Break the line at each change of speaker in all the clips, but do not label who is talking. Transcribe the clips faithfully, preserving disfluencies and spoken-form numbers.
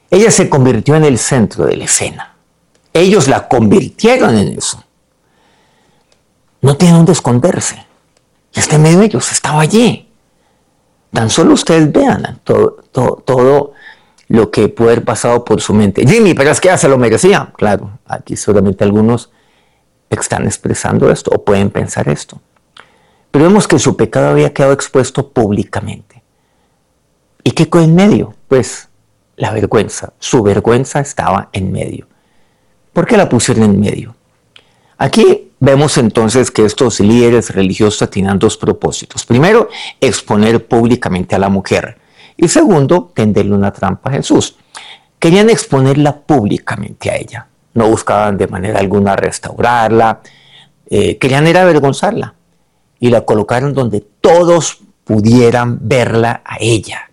Ella se convirtió en el centro de la escena. Ellos la convirtieron en eso. No tiene dónde esconderse. Y está en medio de ellos, estaba allí. Tan solo ustedes vean todo, todo, todo lo que puede haber pasado por su mente. Jimmy, pero es que ya se lo merecía. Claro, aquí seguramente algunos están expresando esto o pueden pensar esto. Pero vemos que su pecado había quedado expuesto públicamente. ¿Y qué quedó en medio? Pues la vergüenza. Su vergüenza estaba en medio. ¿Por qué la pusieron en medio? Aquí vemos entonces que estos líderes religiosos tenían dos propósitos. Primero, exponer públicamente a la mujer. Y segundo, tenderle una trampa a Jesús. Querían exponerla públicamente a ella. No buscaban de manera alguna restaurarla. Eh, querían era avergonzarla. Y la colocaron donde todos pudieran verla a ella.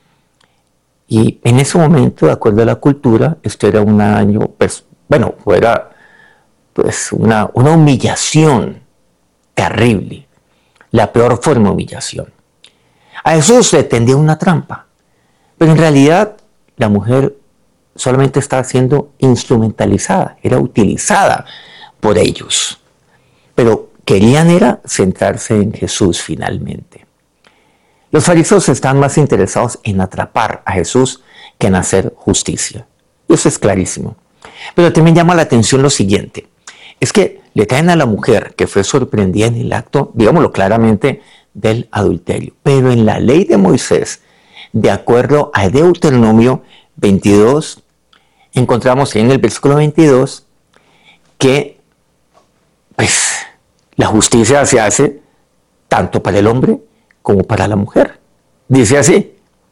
Y en ese momento, de acuerdo a la cultura, esto era un año, pues, bueno, fuera pues una, una humillación terrible, la peor forma de humillación. A Jesús le tendía una trampa, pero en realidad la mujer solamente estaba siendo instrumentalizada, era utilizada por ellos. Pero querían era centrarse en Jesús finalmente. Los fariseos están más interesados en atrapar a Jesús que en hacer justicia. Eso es clarísimo. Pero también llama la atención lo siguiente. Es que le traen a la mujer que fue sorprendida en el acto, digámoslo claramente, del adulterio. Pero en la ley de Moisés, de acuerdo a Deuteronomio veintidós, encontramos en el versículo veintidós que pues, la justicia se hace tanto para el hombre como para la mujer. Dice así,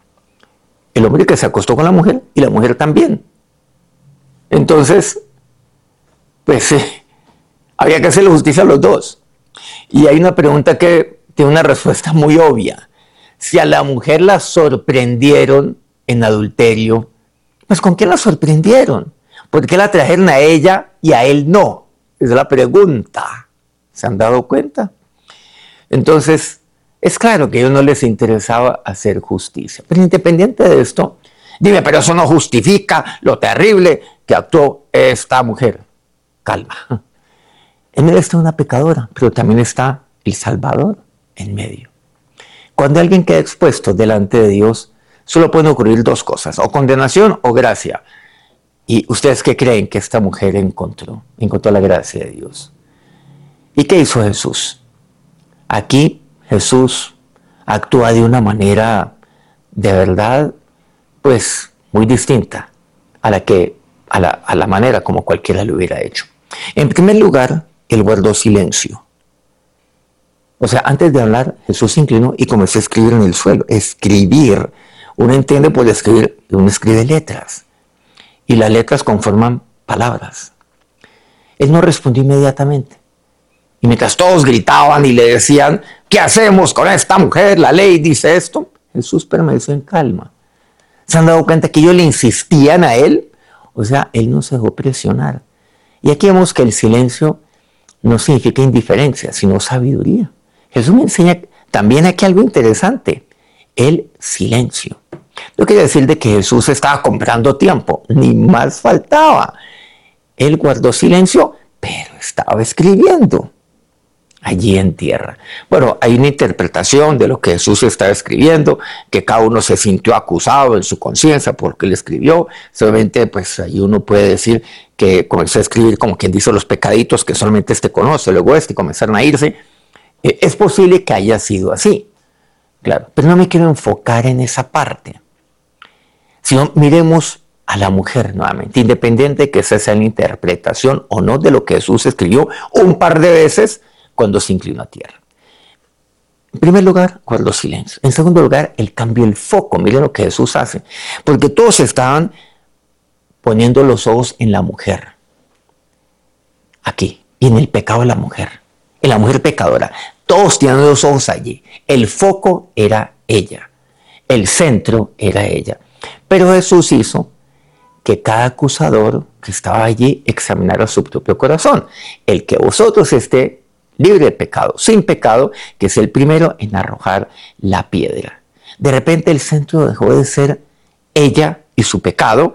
el hombre que se acostó con la mujer y la mujer también. Entonces, pues eh, había que hacerle justicia a los dos. Y hay una pregunta que tiene una respuesta muy obvia. Si a la mujer la sorprendieron en adulterio, pues ¿con quién la sorprendieron? ¿Por qué la trajeron a ella y a él no? Esa es la pregunta. ¿Se han dado cuenta? Entonces, es claro que a ellos no les interesaba hacer justicia. Pero independiente de esto, dime, pero eso no justifica lo terrible que actuó esta mujer. Calma. En medio está una pecadora, pero también está el Salvador en medio. Cuando alguien queda expuesto delante de Dios, solo pueden ocurrir dos cosas, o condenación o gracia. ¿Y ustedes qué creen que esta mujer encontró? Encontró la gracia de Dios. ¿Y qué hizo Jesús? Aquí Jesús actúa de una manera de verdad, pues muy distinta a la, que, a la, a la manera como cualquiera lo hubiera hecho. En primer lugar, él guardó silencio. O sea, antes de hablar, Jesús se inclinó y comenzó a escribir en el suelo. Escribir. Uno entiende por escribir, uno escribe letras. Y las letras conforman palabras. Él no respondió inmediatamente. Y mientras todos gritaban y le decían, ¿qué hacemos con esta mujer? La ley dice esto. Jesús permaneció en calma. ¿Se han dado cuenta que ellos le insistían a él? O sea, él no se dejó presionar. Y aquí vemos que el silencio no significa indiferencia, sino sabiduría. Jesús me enseña también aquí algo interesante, el silencio. No quiere decir de que Jesús estaba comprando tiempo, ni más faltaba. Él guardó silencio, pero estaba escribiendo allí en tierra. Bueno, hay una interpretación de lo que Jesús estaba escribiendo, que cada uno se sintió acusado en su conciencia porque él escribió. Solamente, pues ahí uno puede decir que comenzó a escribir como quien dice los pecaditos que solamente este conoce, luego este, y comenzaron a irse. Eh, es posible que haya sido así, claro, pero no me quiero enfocar en esa parte. Sino miremos a la mujer nuevamente, independiente de que esa sea la interpretación o no de lo que Jesús escribió un par de veces cuando se inclinó a tierra. En primer lugar, guardó silencio. En segundo lugar, él cambió el foco. Miren lo que Jesús hace. Porque todos estaban poniendo los ojos en la mujer. Aquí. Y en el pecado de la mujer. En la mujer pecadora. Todos tenían los ojos allí. El foco era ella. El centro era ella. Pero Jesús hizo que cada acusador que estaba allí examinara su propio corazón. El que vosotros esté libre de pecado, sin pecado, que es el primero en arrojar la piedra. De repente el centro dejó de ser ella y su pecado